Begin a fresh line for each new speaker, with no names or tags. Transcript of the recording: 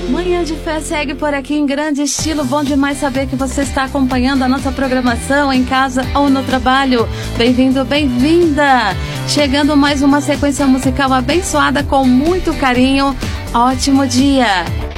Manhã de Fé segue por aqui em grande estilo. Bom demais saber que você está acompanhando a nossa programação em casa ou no trabalho. Bem-vindo, bem-vinda! Chegando mais uma sequência musical abençoada com muito carinho. Ótimo dia!